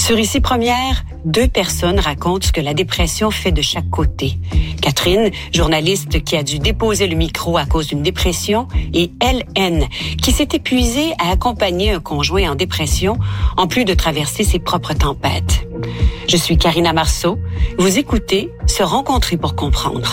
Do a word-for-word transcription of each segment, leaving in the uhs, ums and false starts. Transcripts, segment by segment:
Sur Ici Première, deux personnes racontent ce que la dépression fait de chaque côté. Catherine, journaliste qui a dû déposer le micro à cause d'une dépression, et L N, qui s'est épuisée à accompagner un conjoint en dépression, en plus de traverser ses propres tempêtes. Je suis Karina Marceau. Vous écoutez Se rencontrer pour comprendre.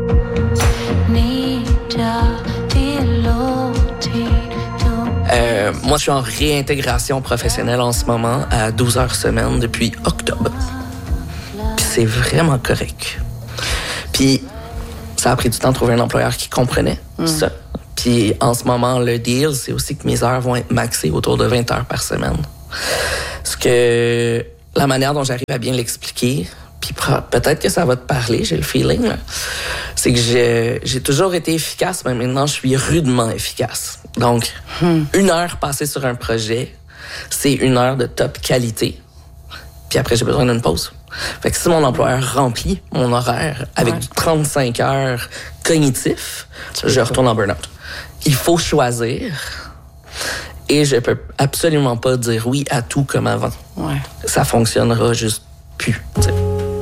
Euh, moi, je suis en réintégration professionnelle en ce moment à douze heures semaine depuis octobre. Puis c'est vraiment correct. Puis ça a pris du temps de trouver un employeur qui comprenait mm. ça. Puis en ce moment, le deal, c'est aussi que mes heures vont être maxées autour de vingt heures par semaine. Ce que la manière dont j'arrive à bien l'expliquer, puis peut-être que ça va te parler, j'ai le feeling, là, c'est que j'ai, j'ai toujours été efficace, mais maintenant, je suis rudement efficace. Donc, hmm. une heure passée sur un projet, c'est une heure de top qualité. Puis après, j'ai besoin d'une pause. Fait que si mon employeur remplit mon horaire avec ouais. du trente-cinq heures cognitif, je retourne en burn-out. Il faut choisir. Et je peux absolument pas dire oui à tout comme avant. Ouais. Ça fonctionnera juste plus, t'sais.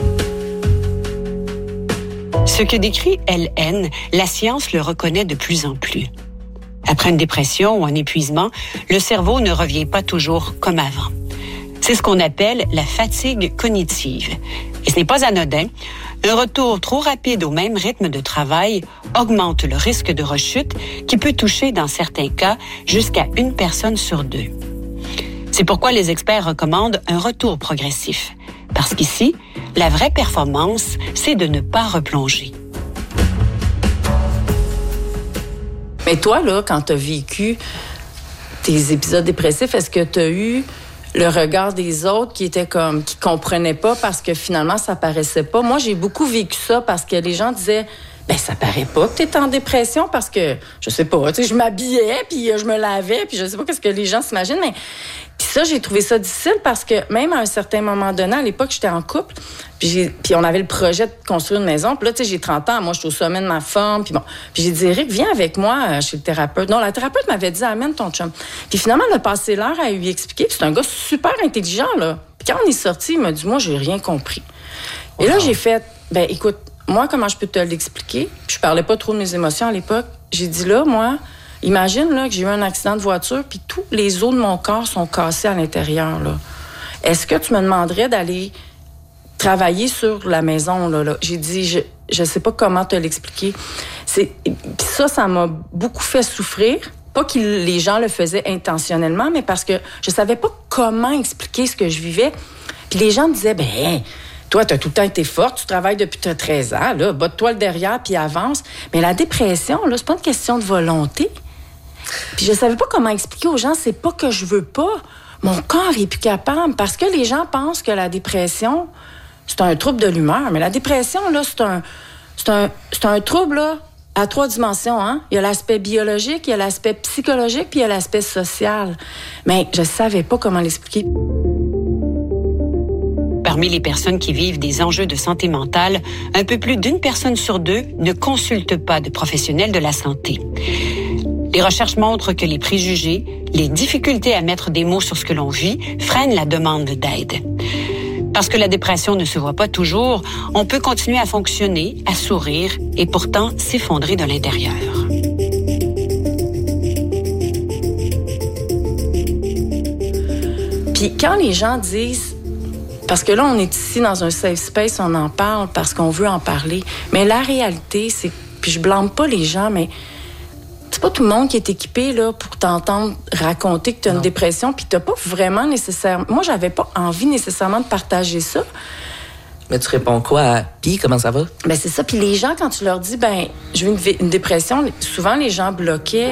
Ce que décrit L N, la science le reconnaît de plus en plus. Après une dépression ou un épuisement, le cerveau ne revient pas toujours comme avant. C'est ce qu'on appelle la fatigue cognitive. Et ce n'est pas anodin. Un retour trop rapide au même rythme de travail augmente le risque de rechute qui peut toucher, dans certains cas, jusqu'à une personne sur deux. C'est pourquoi les experts recommandent un retour progressif. Parce qu'ici, la vraie performance, c'est de ne pas replonger. Mais toi, là, quand tu as vécu tes épisodes dépressifs, est-ce que tu as eu le regard des autres qui étaient comme, qui comprenaient pas parce que finalement, ça paraissait pas? Moi, j'ai beaucoup vécu ça parce que les gens disaient, ben ça paraît pas que tu es en dépression parce que, je sais pas, tu sais, je m'habillais, puis je me lavais, puis je sais pas qu'est-ce que les gens s'imaginent, mais puis ça, j'ai trouvé ça difficile parce que même à un certain moment donné, à l'époque, j'étais en couple, puis, j'ai, puis on avait le projet de construire une maison, puis là, tu sais, j'ai trente ans, moi, je suis au sommet de ma forme, puis bon, puis j'ai dit, Eric, viens avec moi chez le thérapeute. Non, la thérapeute m'avait dit, amène ton chum. Puis finalement, on a passé l'heure à lui expliquer, puis c'est un gars super intelligent, là. Puis quand on est sorti, il m'a dit, moi, j'ai rien compris. Et wow. Là, j'ai fait, ben écoute, moi, comment je peux te l'expliquer? Puis je parlais pas trop de mes émotions à l'époque. J'ai dit, là, moi, imagine là, que j'ai eu un accident de voiture puis tous les os de mon corps sont cassés à l'intérieur. Là. Est-ce que tu me demanderais d'aller travailler sur la maison? Là, là? J'ai dit, je je sais pas comment te l'expliquer. C'est, puis ça, ça m'a beaucoup fait souffrir. Pas que les gens le faisaient intentionnellement, mais parce que je savais pas comment expliquer ce que je vivais. Puis les gens me disaient, ben toi, tu as tout le temps été forte, tu travailles depuis treize ans, là, botte-toi le derrière puis avance. Mais la dépression, là, c'est pas une question de volonté. Puis je savais pas comment expliquer aux gens, c'est pas que je veux pas. Mon corps est plus capable parce que les gens pensent que la dépression, c'est un trouble de l'humeur. Mais la dépression, là, c'est un, c'est un, c'est un trouble, là, à trois dimensions, hein. Il y a l'aspect biologique, il y a l'aspect psychologique, puis il y a l'aspect social. Mais je savais pas comment l'expliquer. Parmi les personnes qui vivent des enjeux de santé mentale, un peu plus d'une personne sur deux ne consulte pas de professionnels de la santé. Les recherches montrent que les préjugés, les difficultés à mettre des mots sur ce que l'on vit, freinent la demande d'aide. Parce que la dépression ne se voit pas toujours, on peut continuer à fonctionner, à sourire et pourtant s'effondrer de l'intérieur. Puis quand les gens disent, parce que là, on est ici dans un safe space, on en parle parce qu'on veut en parler. Mais la réalité, c'est, puis je blâme pas les gens, mais c'est pas tout le monde qui est équipé là pour t'entendre raconter que tu as une dépression, puis t'as pas vraiment nécessairement... Moi, j'avais pas envie nécessairement de partager ça. Mais tu réponds quoi à « Puis, comment ça va? » Ben c'est ça. Puis les gens, quand tu leur dis « Ben, je veux une, une dépression », souvent, les gens bloquaient.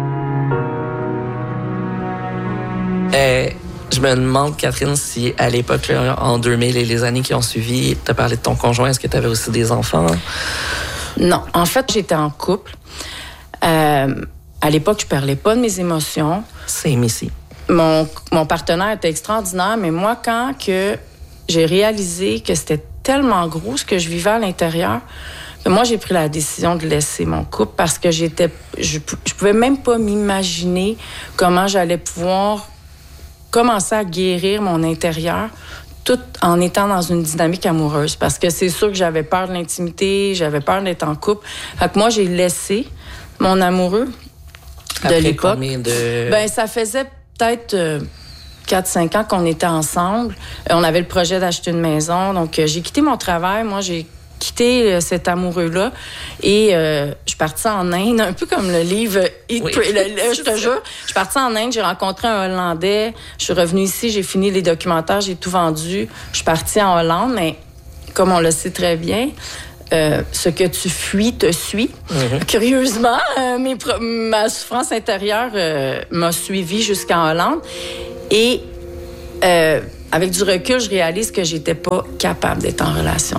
Euh... Je me demande, Catherine, si à l'époque, là, en deux mille et les années qui ont suivi, tu as parlé de ton conjoint, est-ce que tu avais aussi des enfants? Non. En fait, j'étais en couple. Euh, à l'époque, je parlais pas de mes émotions. C'est ici. Mon, mon partenaire était extraordinaire, mais moi, quand que j'ai réalisé que c'était tellement gros ce que je vivais à l'intérieur, moi, j'ai pris la décision de laisser mon couple parce que j'étais, je, je pouvais même pas m'imaginer comment j'allais pouvoir commencer à guérir mon intérieur tout en étant dans une dynamique amoureuse. Parce que c'est sûr que j'avais peur de l'intimité, j'avais peur d'être en couple. Fait que moi, j'ai laissé mon amoureux de Après l'époque. Combien de... Ben, ça faisait peut-être euh, quatre cinq ans qu'on était ensemble. Euh, on avait le projet d'acheter une maison. Donc, euh, j'ai quitté mon travail. Moi, j'ai quitté euh, cet amoureux-là et euh, je suis partie en Inde, un peu comme le livre Eat, oui. Pray, le, le, je te jure. Je suis partie en Inde, j'ai rencontré un Hollandais. Je suis revenue ici, j'ai fini les documentaires, j'ai tout vendu. Je suis partie en Hollande, mais comme on le sait très bien, Euh, ce que tu fuis te suit. Mm-hmm. Curieusement, euh, mes pro- ma souffrance intérieure euh, m'a suivie jusqu'en Hollande. Et euh, avec du recul, je réalise que j'étais pas capable d'être en relation.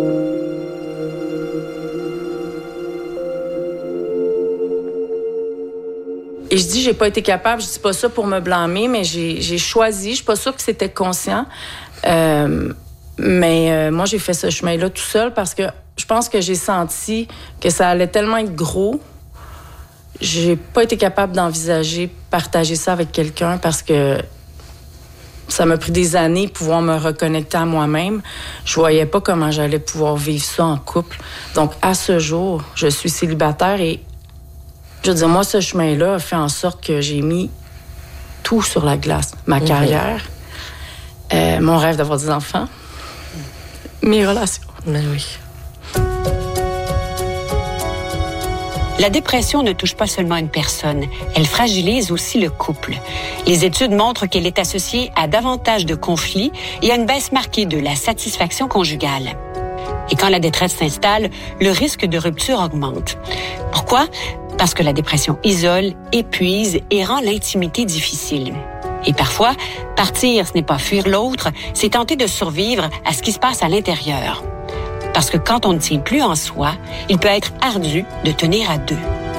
Et je dis, j'ai pas été capable, je dis pas ça pour me blâmer, mais j'ai, j'ai choisi, je suis pas sûre que c'était conscient. Euh, mais euh, moi, j'ai fait ce chemin-là tout seul parce que je pense que j'ai senti que ça allait tellement être gros. J'ai pas été capable d'envisager partager ça avec quelqu'un parce que ça m'a pris des années de pouvoir me reconnecter à moi-même. Je voyais pas comment j'allais pouvoir vivre ça en couple. Donc, à ce jour, je suis célibataire et je veux dire, moi, ce chemin-là a fait en sorte que j'ai mis tout sur la glace. Ma carrière, mmh. euh, mon rêve d'avoir des enfants, mes relations. Mais oui. La dépression ne touche pas seulement une personne, elle fragilise aussi le couple. Les études montrent qu'elle est associée à davantage de conflits et à une baisse marquée de la satisfaction conjugale. Et quand la détresse s'installe, le risque de rupture augmente. Pourquoi? Parce que la dépression isole, épuise et rend l'intimité difficile. Et parfois, partir, ce n'est pas fuir l'autre, c'est tenter de survivre à ce qui se passe à l'intérieur. Parce que quand on ne tient plus en soi, il peut être ardu de tenir à deux.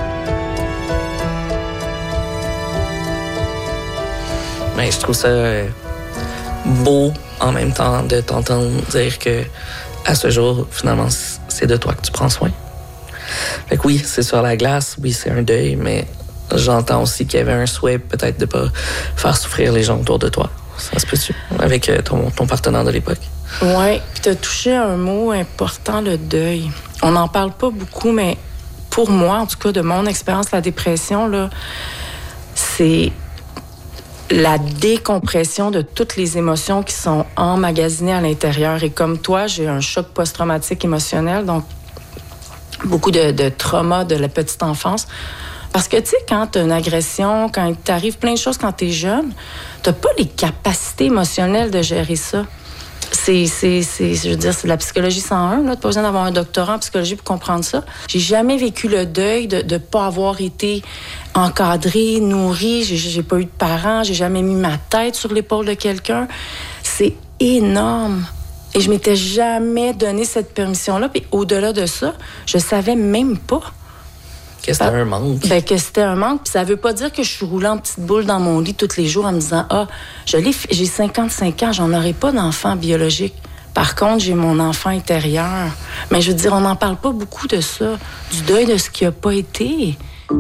Mais je trouve ça beau en même temps de t'entendre dire que à ce jour, finalement, c'est de toi que tu prends soin. Fait que oui, c'est sur la glace, oui, c'est un deuil, mais j'entends aussi qu'il y avait un souhait peut-être de pas faire souffrir les gens autour de toi. Ça se peut-tu? Avec ton, ton partenaire de l'époque. Oui, puis tu as touché un mot important, le deuil. On n'en parle pas beaucoup, mais pour moi, en tout cas, de mon expérience, la dépression, là, c'est la décompression de toutes les émotions qui sont emmagasinées à l'intérieur. Et comme toi, j'ai un choc post-traumatique émotionnel, donc beaucoup de, de trauma de la petite enfance. Parce que, tu sais, quand t'as une agression, quand t'arrive plein de choses quand t'es jeune, t'as pas les capacités émotionnelles de gérer ça. C'est, c'est, c'est, je veux dire, c'est de la psychologie cent un, là. T'as pas besoin d'avoir un doctorat en psychologie pour comprendre ça. J'ai jamais vécu le deuil de ne pas avoir été encadrée, nourrie. J'ai, j'ai pas eu de parents. J'ai jamais mis ma tête sur l'épaule de quelqu'un. C'est énorme. Et je m'étais jamais donné cette permission-là. Puis au-delà de ça, je savais même pas que c'était un manque. Ben, que c'était un manque. Puis ça veut pas dire que je suis roulée en petite boule dans mon lit tous les jours en me disant « Ah, je l'ai, j'ai cinquante-cinq ans, j'en aurai pas d'enfant biologique. Par contre, j'ai mon enfant intérieur. » Mais je veux dire, on n'en parle pas beaucoup de ça, du deuil de ce qui a pas été.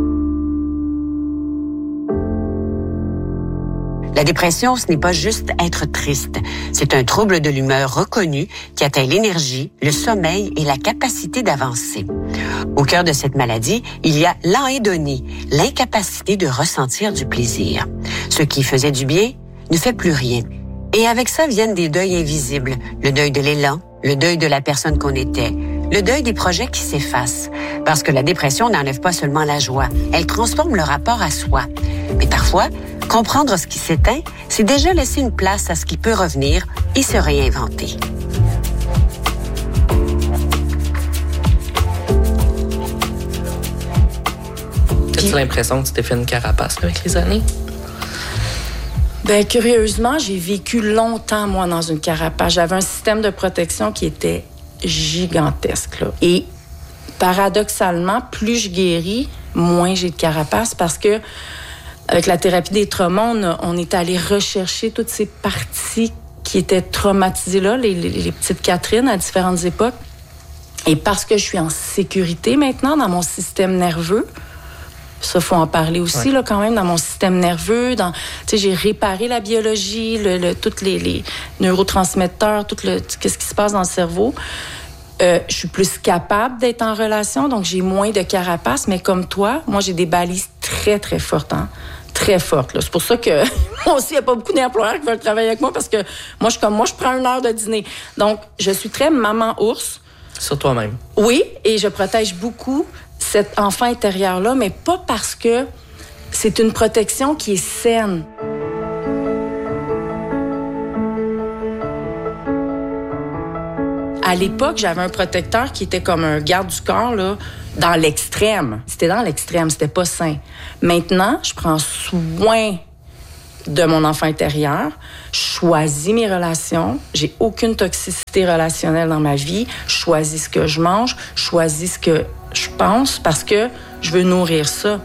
La dépression, ce n'est pas juste être triste. C'est un trouble de l'humeur reconnu qui atteint l'énergie, le sommeil et la capacité d'avancer. Au cœur de cette maladie, il y a l'anhédonie, l'incapacité de ressentir du plaisir. Ce qui faisait du bien ne fait plus rien. Et avec ça viennent des deuils invisibles, le deuil de l'élan, le deuil de la personne qu'on était, le deuil des projets qui s'effacent. Parce que la dépression n'enlève pas seulement la joie, elle transforme le rapport à soi. Mais parfois, comprendre ce qui s'éteint, c'est déjà laisser une place à ce qui peut revenir et se réinventer. As-tu l'impression que tu t'es fait une carapace avec les années? Bien, curieusement, j'ai vécu longtemps, moi, dans une carapace. J'avais un système de protection qui était gigantesque, là. Et paradoxalement, plus je guéris, moins j'ai de carapace parce que avec la thérapie des traumas, on, a, on est allé rechercher toutes ces parties qui étaient traumatisées là, les, les, les petites Catherine à différentes époques. Et parce que je suis en sécurité maintenant dans mon système nerveux, Ça, faut en parler aussi, ouais. là, quand même, dans mon système nerveux. Dans, tu sais, j'ai réparé la biologie, le, le, tous les, les neurotransmetteurs, tout le, qu'est-ce qui se passe dans le cerveau. Euh, je suis plus capable d'être en relation, donc j'ai moins de carapace. Mais comme toi, moi, j'ai des balises très, très fortes, hein. Très fortes, là. C'est pour ça que, moi aussi, il n'y a pas beaucoup d'employeurs qui veulent travailler avec moi parce que moi, je suis comme, moi, je prends une heure de dîner. Donc, je suis très maman-ours. Sur toi-même. Oui, et je protège beaucoup cet enfant intérieur-là, mais pas parce que c'est une protection qui est saine. À l'époque, j'avais un protecteur qui était comme un garde du corps, là, dans l'extrême. C'était dans l'extrême, c'était pas sain. Maintenant, je prends soin de mon enfant intérieur, je choisis mes relations, j'ai aucune toxicité relationnelle dans ma vie, je choisis ce que je mange, je choisis ce que je pense parce que je veux nourrir ça.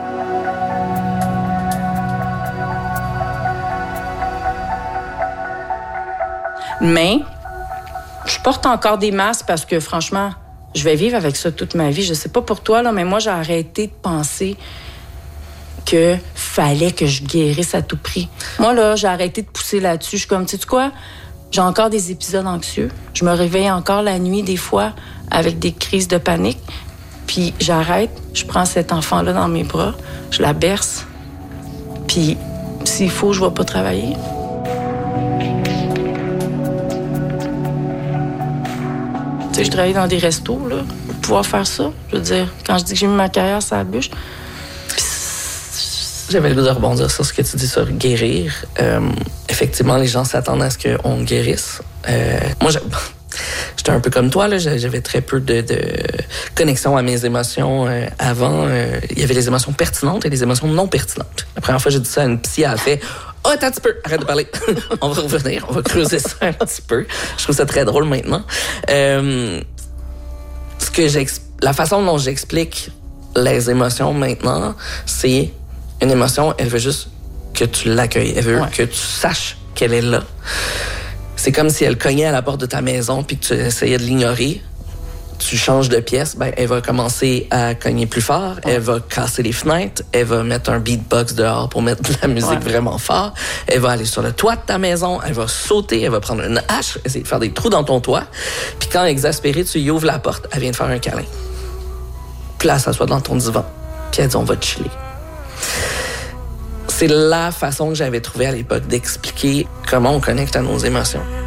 Mais je porte encore des masques parce que franchement, je vais vivre avec ça toute ma vie. Je sais pas pour toi, là, mais moi, j'ai arrêté de penser que fallait que je guérisse à tout prix. Moi, là, j'ai arrêté de pousser là-dessus. Je suis comme, tu sais quoi? J'ai encore des épisodes anxieux. Je me réveille encore la nuit, des fois, avec des crises de panique. Puis j'arrête, je prends cet enfant-là dans mes bras, je la berce. Puis s'il faut, je vais pas travailler. Tu sais, je travaille dans des restos, là, pour pouvoir faire ça. Je veux dire, quand je dis que j'ai mis ma carrière sur la bûche. J'avais le goût de rebondir sur ce que tu dis sur guérir. Euh, effectivement, les gens s'attendent à ce qu'on guérisse. Euh, moi, j'étais un peu comme toi, là. J'avais très peu de, de connexion à mes émotions euh, avant. Euh, il y avait les émotions pertinentes et les émotions non pertinentes. La première fois que j'ai dit ça à une psy, elle a fait « Oh, attends un petit peu, arrête de parler. On va revenir, on va creuser ça un petit peu. » Je trouve ça très drôle maintenant. Euh, ce que la façon dont j'explique les émotions maintenant, c'est une émotion, elle veut juste que tu l'accueilles. Elle veut ouais. que tu saches qu'elle est là. C'est comme si elle cognait à la porte de ta maison puis que tu essayais de l'ignorer. Tu changes de pièce, ben elle va commencer à cogner plus fort. Ouais. Elle va casser les fenêtres. Elle va mettre un beatbox dehors pour mettre de la musique ouais. vraiment fort. Elle va aller sur le toit de ta maison. Elle va sauter. Elle va prendre une hache, essayer de faire des trous dans ton toit. Puis quand, exaspérée, tu y ouvres la porte, elle vient te faire un câlin. Puis là, elle s'assoit dans ton divan. Puis elle dit, on va chiller. C'est la façon que j'avais trouvé à l'époque d'expliquer comment on connecte à nos émotions.